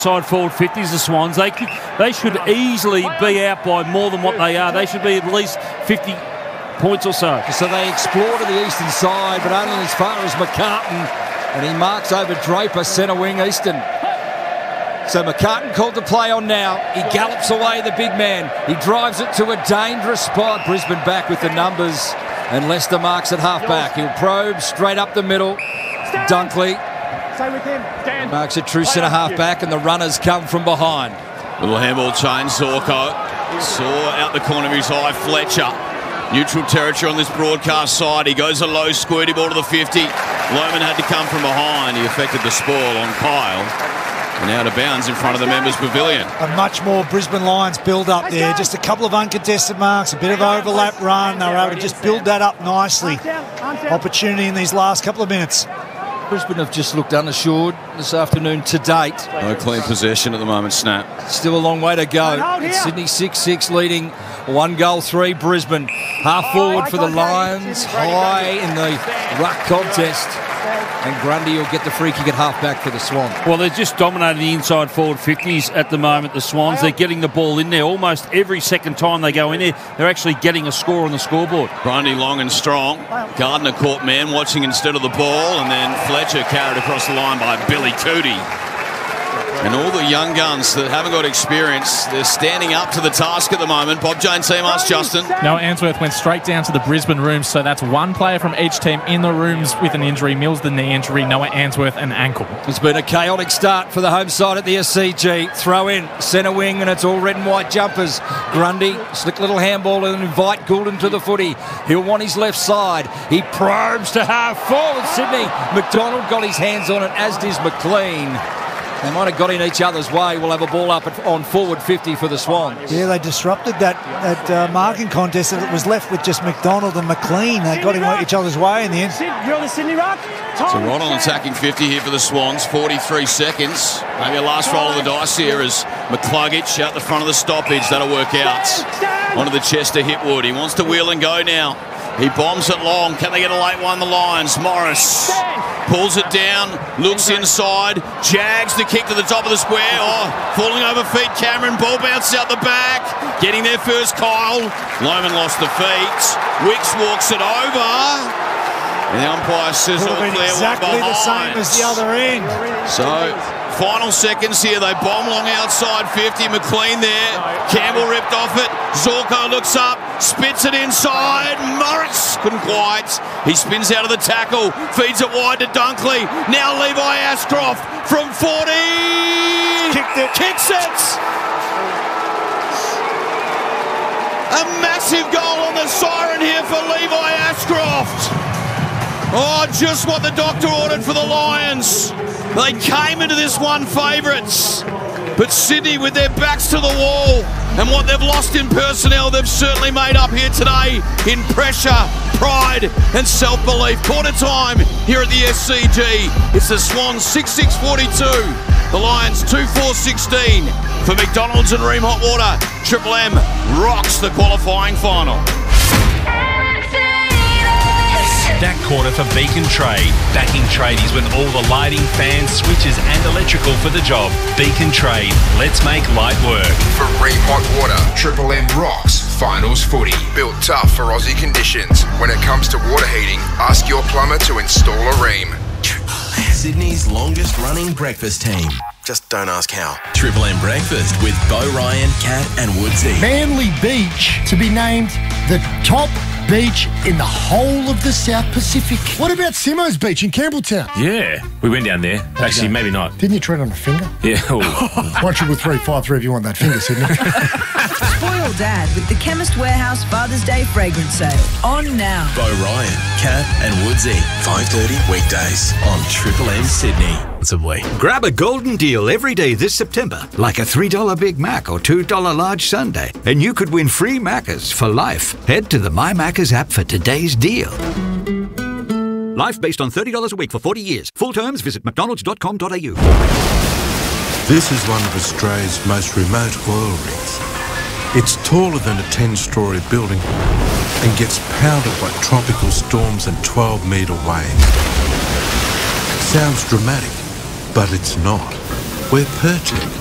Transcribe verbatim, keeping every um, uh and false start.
Side forward fifties, the Swans, they could, they should easily be out by more than what they are. They should be at least fifty points or so. So they explore to the eastern side, but only as far as McCartan, and he marks over Draper, centre wing Eastern. So McCartan called to play on now. He gallops away, the big man. He drives it to a dangerous spot. Brisbane back with the numbers, and Lester marks at half-back. He'll probe straight up the middle. Dunkley with him. marks a true centre half-back, and the runners come from behind. Little handball change, Zorko. Saw out the corner of his eye, Fletcher. Neutral territory on this broadcast side. He goes a low squirty ball to the fifty. Lohmann had to come from behind. He affected the spoil on Kyle. And out of bounds in front of the members' pavilion. A much more Brisbane Lions build up there. Just a couple of uncontested marks, a bit of overlap run. They were able to just build that up nicely. Opportunity in these last couple of minutes. Brisbane have just looked unassured this afternoon to date. No clean possession at the moment, Snap. Still a long way to go. It's Sydney six six leading one goal three Brisbane. Half forward for the Lions, high in the ruck contest. And Grundy will get the free kick at half-back for the Swans. Well, they're just dominating the inside forward fifties at the moment, the Swans. They're getting the ball in there almost every second time they go in there. They're actually getting a score on the scoreboard. Grundy long and strong. Gardner caught man watching instead of the ball, and then Fletcher carried across the line by Billy Cootie. And all the young guns that haven't got experience, they're standing up to the task at the moment. Bob Jones team asks Justin. Noah Answorth went straight down to the Brisbane rooms, so that's one player from each team in the rooms with an injury. Mills the knee injury, Noah Answorth an ankle. It's been a chaotic start for the home side at the S C G. Throw in, centre wing, and it's all red and white jumpers. Grundy, slick little handball and invite Goulden to the footy. He'll want his left side. He probes to half forward Sydney. McDonald got his hands on it, as does McLean. They might have got in each other's way. We'll have a ball up at, on forward fifty for the Swans. Yeah, they disrupted that, that uh, marking contest. It was left with just McDonald and McLean. They got in each other's way in the end. You're the Sydney Rock. So right on attacking fifty here for the Swans. forty-three seconds. Maybe a last roll of the dice here as McCluggage out the front of the stoppage. That'll work out. Onto the chest of Hipwood. He wants to wheel and go now. He bombs it long. Can they get a late one? The Lions. Morris pulls it down, looks inside, jags the kick to the top of the square. Oh, falling over feet. Cameron, ball bounces out the back. Getting there first, Kyle. Lohmann lost the feet. Wicks walks it over. And the umpire says all clear. Exactly the same as the other end. So, final seconds here. They bomb long outside fifty. McLean there. Campbell ripped off it. Zorko looks up, spits it inside. Morris couldn't quite. He spins out of the tackle, feeds it wide to Dunkley. Now Levi Ashcroft from forty. Kicked it. Kicks it. A massive goal on the siren here for Levi Ashcroft. Oh, just what the doctor ordered for the Lions. They came into this one favourites. But Sydney, with their backs to the wall and what they've lost in personnel, they've certainly made up here today in pressure, pride and self-belief. Quarter time here at the S C G. It's the Swans six six forty-two. The Lions two four sixteen. For McDonald's and Ream Hot Water, Triple M rocks the qualifying final. That quarter for Beacon Trade. Backing tradies with all the lighting, fans, switches and electrical for the job. Beacon Trade. Let's make light work. For Ream Hot Water, Triple M rocks finals footy. Built tough for Aussie conditions. When it comes to water heating, ask your plumber to install a Ream. Sydney's longest running breakfast team. Just don't ask how. Triple M Breakfast with Bo Ryan, Cat and Woodsy. Manly Beach to be named the top beach in the whole of the South Pacific. What about Simo's Beach in Campbelltown? Yeah, we went down there. Actually, maybe not. Didn't you tread on a finger? Yeah. Oh. One triple three five three if you want that finger, Sydney. Spoil Dad with the Chemist Warehouse Father's Day fragrance sale. On now. Bo Ryan, Cat and Woodsy. five thirty weekdays on Triple M Sydney. Grab a golden deal every day this September, like a three dollar Big Mac or two dollar large sundae, and you could win free Maccas for life. Head to the My Maccas app for today's deal. Life based on thirty dollars a week for forty years. Full terms, visit mcdonalds dot com dot a u. This is one of Australia's most remote oil rigs. It's taller than a ten-storey building and gets pounded by tropical storms and twelve metre waves. Sounds dramatic, but it's not. We're Pertec.